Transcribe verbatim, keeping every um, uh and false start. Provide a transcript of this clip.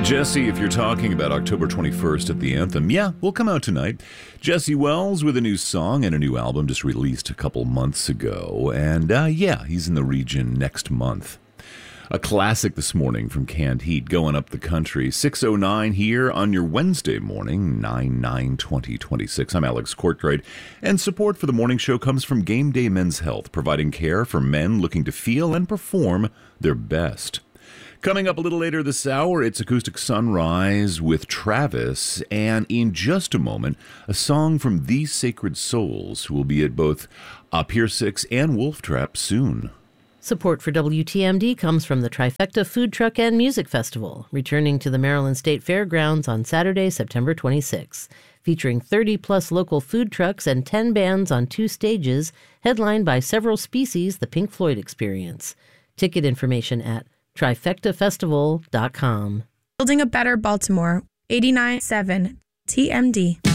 Jesse, if you're talking about October twenty-first at the Anthem, yeah, we'll come out tonight. Jesse Wells with a new song and a new album just released a couple months ago. And uh, yeah, he's in the region next month. A classic this morning from Canned Heat going up the country. six oh nine here on your Wednesday morning, nine nine twenty twenty-six. I'm Alex Courtwright, and support for the morning show comes from Game Day Men's Health, providing care for men looking to feel and perform their best. Coming up a little later this hour, it's Acoustic Sunrise with Travis, and in just a moment, a song from These Sacred Souls, who will be at both uh, Pier six and Wolf Trap soon. Support for W T M D comes from the Trifecta Food Truck and Music Festival, returning to the Maryland State Fairgrounds on Saturday, September twenty-sixth. Featuring thirty-plus local food trucks and ten bands on two stages, headlined by Several Species, the Pink Floyd Experience. Ticket information at trifecta festival dot com. Building a better Baltimore. eighty-nine point seven T M D.